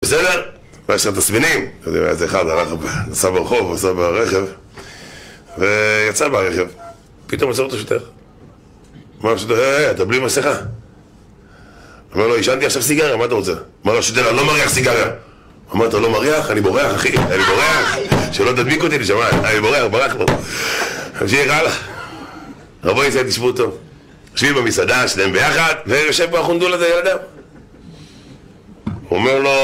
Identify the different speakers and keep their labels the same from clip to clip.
Speaker 1: בסדר? ויש לך תסמינים. איזה אחד נסע ברחוב, נסע ברכב, ויצא ברכב. פתאום עצר אותו שוטר. אמר לו שוטר, אתה בלי מסכה. אמר לו, עישנתי עכשיו סיגריה, מה אתה רוצה? אמר לו שוטר, אני לא מריח סיגריה. אמר, אתה לא מריח? אני בורח, אחי, אני בורח. שלא תדביק אותי, נשמע, אני בורח לו. המשיך הלאה. רבו ישראל תשבו טוב. יושבים במסעדה, שניהם ביחד, ויושב פה החונדול הזה ילדם. הוא אומר לו,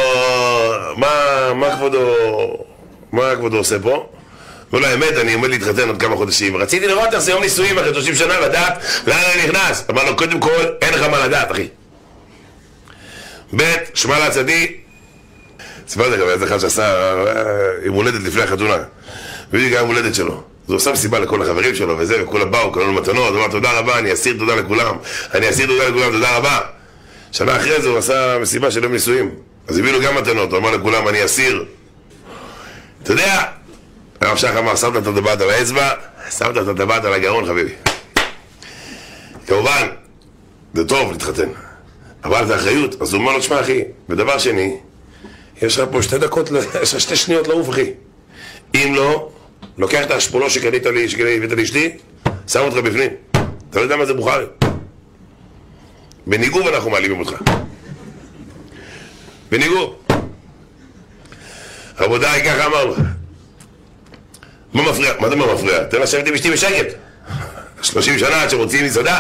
Speaker 1: מה כבודו עושה פה? אומר לו, האמת, אני עומד להתחתן עוד כמה חודשים. רציתי לראות איך זה יום נישואים אחרי 30 שנה, לדעת לאן אני נכנס. אמר לו, קודם כל, אין לך מה לדעת, אחי. ב' שמע לעצדי, סיפרתי גם איזה אחד שעשה יום הולדת לפני החתונה. בדיוק היה יום הולדת שלו. אז הוא עושה מסיבה לכל החברים שלו וזה, וכולם באו, קראו לו מתנות, הוא אמר תודה רבה, אני אסיר תודה לכולם, תודה רבה. שנה אחרי זה הוא עשה מסיבה של יום נישואים. אז הביאו לו גם מתנות, הוא אמר לכולם, אני אסיר. אתה יודע, הרב שח אמר, שמת את הטבעת על האצבע, שמת את הטבעת על הגרון, חביבי. כמובן, זה טוב להתחתן, אבל זה אחריות. אז הוא אומר לו, תשמע אחי, ודבר שני, יש לך פה 2 דקות, יש לך 2 שניות לעוף אחי. אם לא, לוקח את השפולו שקנית לי, הבאת לאשתי, שם אותך בפנים. אתה לא יודע מה זה בוכרי. בניגוב אנחנו מעלימים אותך. בניגוב. רבותיי, ככה אמר לו. מה מפריע? מה זה מה מפריע? תן לשבת עם אשתי בשקט. 30 שנה עד שמוציאים מסעדה.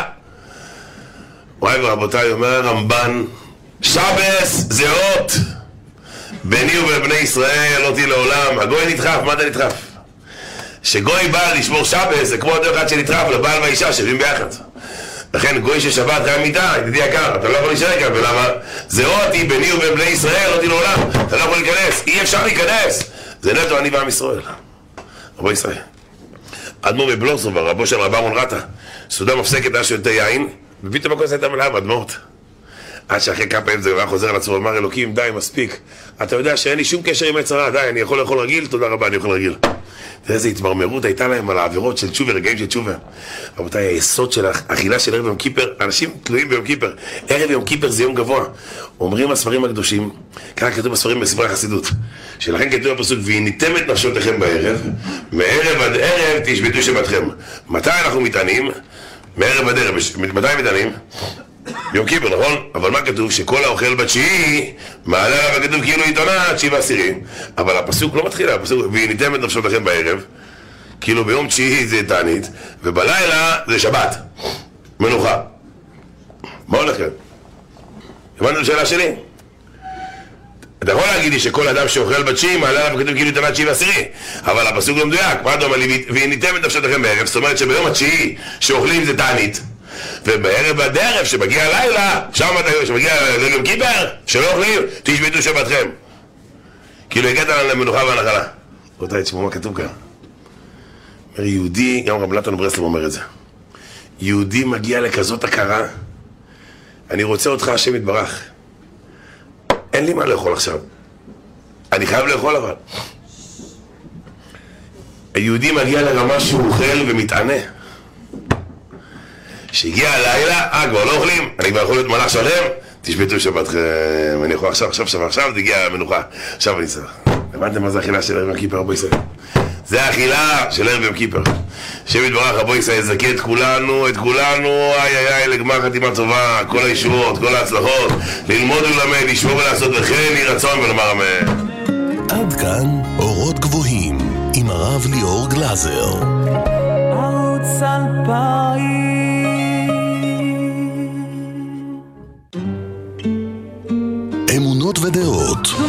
Speaker 1: וואי ורבותיי, אומר הרמב"ן, שבס זה אות. ביני ובין בני ישראל אותי לעולם. הגוי נדחף, מה אתה נדחף? שגוי בא לשמור שבס זה כמו אותו אחד שנדחף לבעל והאישה שבים ביחד. לכן גוי ששבת חיים איתה, ידידי יקר, אתה לא יכול להישאר כאן, ולמה? זה אותי ביני ובין בני ישראל אותי לעולם. אתה לא יכול להיכנס, אי אפשר להיכנס. זה נטו אני ועם ישראל. רבו ישראל. אדמו"ר מבלוסוב, רבו של רב אהרון רטה, סעודה מפסקת אז שותה יין, ופתאום הכוס הייתה מלאה באדמו"רות. עד שאחרי כמה פעמים זה היה חוזר על עצמו, אמר אלוקים, די, מספיק. אתה יודע שאין לי שום קשר עם יצרה, די, אני יכול לאכול רגיל, תודה רבה, אני יכול רגיל. ואיזו התמרמרות הייתה להם על העבירות של תשובה, רגעים של תשובה. רבותיי, היסוד של האכילה של ערב יום כיפר, אנשים תלויים ביום כיפר. ערב יום כיפר זה יום גבוה. אומרים הספרים הקדושים, ככה כתוב בספרים בספרי החסידות, שלכן כתוב בפסוק, והניתם את נפשותיכם בערב, מערב עד ערב תשבתו שבתכם. מתי אנחנו מתענים? מערב עד ערב. מתי מתענים? יום כיפר, נכון? אבל מה כתוב? שכל האוכל בתשיעי מעלה עליו כתוב כאילו עיתונה 9 עשירים. אבל הפסוק לא מתחיל, הפסוק והניתם את נפשותיכם בערב, כאילו ביום תשיעי זה תענית, ובלילה זה שבת, מנוחה. מה הולך כאן? הבנת את השאלה שלי? אתה יכול להגיד לי שכל אדם שאוכל בתשיעי מעלה עליו כתוב כאילו עיתונה 9 עשירים, אבל הפסוק לא מדויק. מה אתה אומר לי? והניתם את נפשותיכם בערב, זאת אומרת שביום התשיעי שאוכלים זה תענית, ובערב עד ערב שמגיע הלילה, שם שמגיע ליום כיפר, שלא אוכלים, תשבתו שבתכם. כאילו הגעת למנוחה והנחלה. רבותיי, תשמעו מה כתוב כאן. אומר יהודי, גם רב נתן ברסלב אומר את זה. יהודי מגיע לכזאת הכרה, אני רוצה אותך השם יתברך. אין לי מה לאכול עכשיו. אני חייב לאכול אבל. היהודי מגיע לרמה שהוא אוכל ומתענה. שהגיע הלילה, כבר לא אוכלים, אני כבר יכול להיות מלאך שלם, תשבתו שבתכם, אני יכול עכשיו, תגיע המנוחה, עכשיו אני צריך. הבנתם מה זה אכילה של ערב יום כיפר, רבו ישראל? זה האכילה של ערב יום כיפר. השם יתברך, רבו ישראל, יזכה את כולנו, לגמר חתימה טובה, כל הישועות, כל ההצלחות, ללמוד ולמד, לשמור ולעשות וכן, יהי רצון ולומר אמן.
Speaker 2: עד כאן אורות גבוהים, עם הרב ליאור גלזר. ערוץ 2000 אמונות ודעות